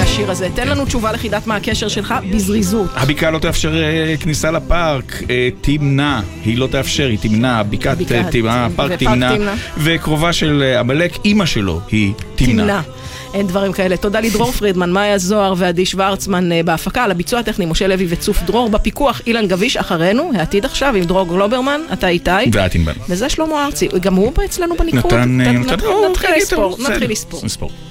השיר הזה. תן לנו תשובה לחידת מה הקשר שלך בזריזות. הבקעה לא תאפשר כניסה לפארק, תמנע, היא לא תאפשר, היא תמנע, בקעת הפארק תמנע, וקרובה של המלך, אמא שלו, היא תמנע. אין דברים כאלה. תודה לדרור פרידמן, מאיה זוהר ועדי שוורצמן בהפקה, על הביצוע הטכני משה לוי וצוף דרור, בפיקוח אילן גביש אחרינו, העתיד עכשיו עם דרור גלוברמן, אתה איתי. ואת ענבל. וזה שלמה ארצי, גם הוא אצלנו בניקוד. נתחיל לספור.